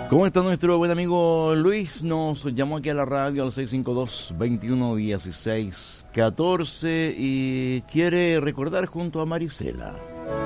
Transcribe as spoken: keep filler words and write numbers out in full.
¿Cómo está nuestro buen amigo Luis? Nos llamó aquí a la radio al seis cinco dos, veintiuno dieciséis catorce y quiere recordar junto a Marisela.